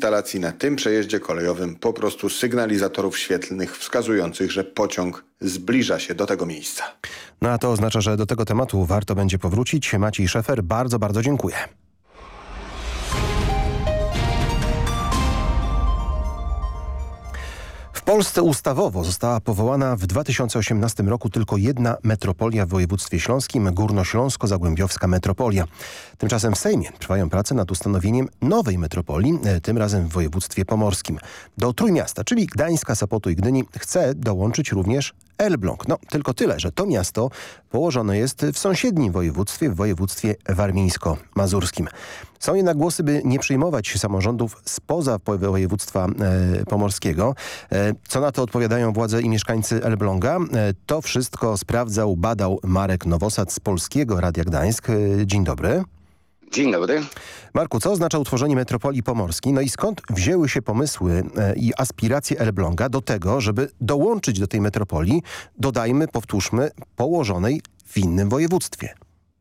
instalacji na tym przejeździe kolejowym, po prostu sygnalizatorów świetlnych wskazujących, że pociąg zbliża się do tego miejsca. No a to oznacza, że do tego tematu warto będzie powrócić. Maciej Szefer, bardzo, bardzo dziękuję. W Polsce ustawowo została powołana w 2018 roku tylko jedna metropolia w województwie śląskim, Górnośląsko-Zagłębiowska metropolia. Tymczasem w Sejmie trwają prace nad ustanowieniem nowej metropolii, tym razem w województwie pomorskim. Do Trójmiasta, czyli Gdańska, Sopotu i Gdyni, chce dołączyć również Elbląg. No, tylko tyle, że to miasto położone jest w sąsiednim województwie, w województwie warmińsko-mazurskim. Są jednak głosy, by nie przyjmować samorządów spoza województwa pomorskiego. Co na to odpowiadają władze i mieszkańcy Elbląga? To wszystko sprawdzał, badał Marek Nowosad z Polskiego Radia Gdańsk. Dzień dobry. Dzień dobry. Marku, co oznacza utworzenie metropolii pomorskiej? No i skąd wzięły się pomysły i aspiracje Elbląga do tego, żeby dołączyć do tej metropolii, dodajmy, powtórzmy, położonej w innym województwie?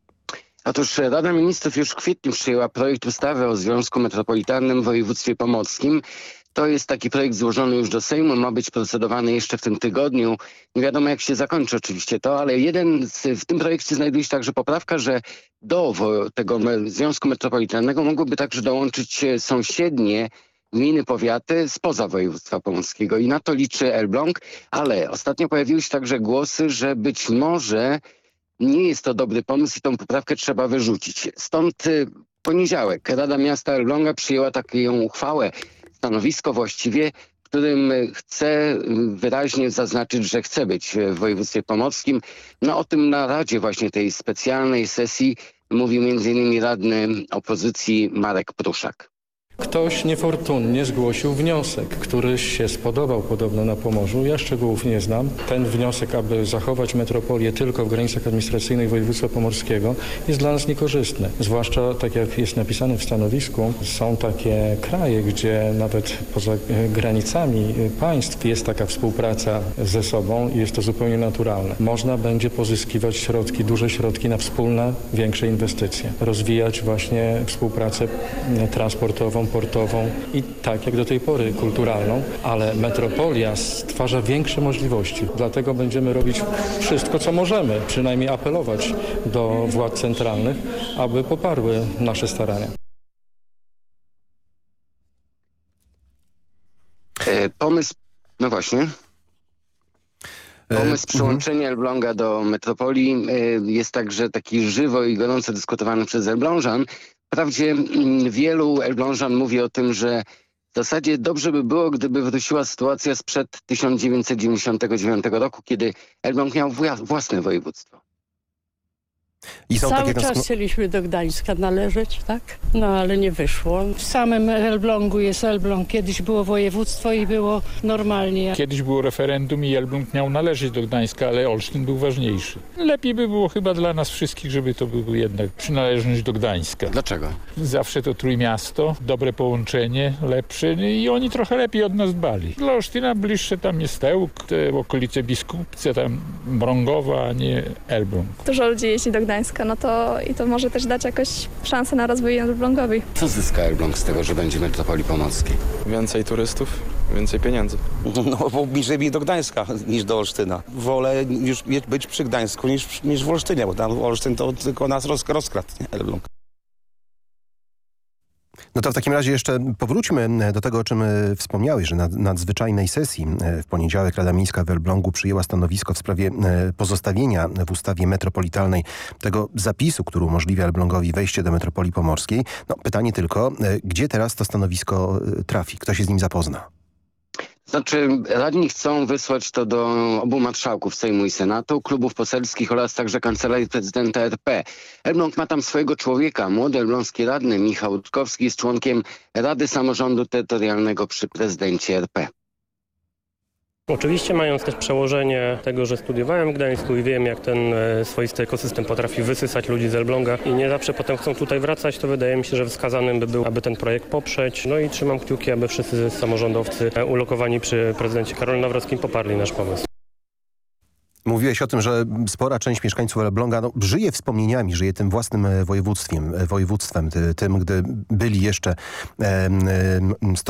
Otóż Rada Ministrów już w kwietniu przyjęła projekt ustawy o Związku Metropolitalnym w województwie pomorskim. To jest taki projekt złożony już do Sejmu, ma być procedowany jeszcze w tym tygodniu. Nie wiadomo, jak się zakończy oczywiście to, ale w tym projekcie znajduje się także poprawka, że do tego Związku Metropolitalnego mogłyby także dołączyć sąsiednie gminy, powiaty spoza województwa pomorskiego i na to liczy Elbląg, ale ostatnio pojawiły się także głosy, że być może nie jest to dobry pomysł i tą poprawkę trzeba wyrzucić. Stąd w poniedziałek Rada Miasta Elbląga przyjęła taką uchwałę, stanowisko właściwie, w którym chce wyraźnie zaznaczyć, że chce być w województwie pomorskim. No o tym na Radzie właśnie tej specjalnej sesji mówił m.in. radny opozycji Marek Pruszak. Ktoś niefortunnie zgłosił wniosek, który się spodobał podobno na Pomorzu. Ja szczegółów nie znam. Ten wniosek, aby zachować metropolię tylko w granicach administracyjnych województwa pomorskiego, jest dla nas niekorzystny. Zwłaszcza, tak jak jest napisane w stanowisku, są takie kraje, gdzie nawet poza granicami państw jest taka współpraca ze sobą i jest to zupełnie naturalne. Można będzie pozyskiwać środki, duże środki na wspólne, większe inwestycje. Rozwijać właśnie współpracę transportową, portową i tak jak do tej pory kulturalną, ale metropolia stwarza większe możliwości. Dlatego będziemy robić wszystko, co możemy, przynajmniej apelować do władz centralnych, aby poparły nasze starania. Pomysł przyłączenia Elbląga do metropolii jest także taki żywo i gorąco dyskutowany przez Elblążan. Wprawdzie wielu Elblążan mówi o tym, że w zasadzie dobrze by było, gdyby wróciła sytuacja sprzed 1999 roku, kiedy Elbląg miał własne województwo. I cały czas chcieliśmy do Gdańska należeć, tak? No ale nie wyszło. W samym Elblągu jest Elbląg. Kiedyś było województwo i było normalnie. Kiedyś było referendum i Elbląg miał należeć do Gdańska, ale Olsztyn był ważniejszy. Lepiej by było chyba dla nas wszystkich, żeby to była jednak przynależność do Gdańska. Dlaczego? Zawsze to Trójmiasto, dobre połączenie, lepsze i oni trochę lepiej od nas dbali. Dla Olsztyna bliższe tam jest Ełk, te okolice Biskupce, tam Mrągowa, a nie Elbląg. Dużo ludzi jeździ do Gdańska, no to może też dać jakoś szansę na rozwój Elblągowi. Co zyska Elbląg z tego, że będzie metropolii pomorskiej? Więcej turystów, więcej pieniędzy. No bo bliżej mi do Gdańska niż do Olsztyna. Wolę już być przy Gdańsku niż w Olsztynie, bo tam Olsztyn to tylko nas rozkradł, nie? Elbląg. No to w takim razie jeszcze powróćmy do tego, o czym wspomniałeś, że na nadzwyczajnej sesji w poniedziałek Rada Miejska w Elblągu przyjęła stanowisko w sprawie pozostawienia w ustawie metropolitalnej tego zapisu, który umożliwia Elblągowi wejście do metropolii pomorskiej. No pytanie tylko, gdzie teraz to stanowisko trafi? Kto się z nim zapozna? Znaczy, radni chcą wysłać to do obu marszałków Sejmu i Senatu, klubów poselskich oraz także Kancelarii Prezydenta RP. Elbląg ma tam swojego człowieka. Młody elbląski radny Michał Rutkowski jest członkiem Rady Samorządu Terytorialnego przy prezydencie RP. Oczywiście mając też przełożenie tego, że studiowałem w Gdańsku i wiem, jak ten swoisty ekosystem potrafi wysysać ludzi z Elbląga i nie zawsze potem chcą tutaj wracać, to wydaje mi się, że wskazanym by było, aby ten projekt poprzeć. No i trzymam kciuki, aby wszyscy samorządowcy ulokowani przy prezydencie Karolu Nawrockim poparli nasz pomysł. Mówiłeś o tym, że spora część mieszkańców Elbląga żyje wspomnieniami, żyje tym własnym województwem, tym, gdy byli jeszcze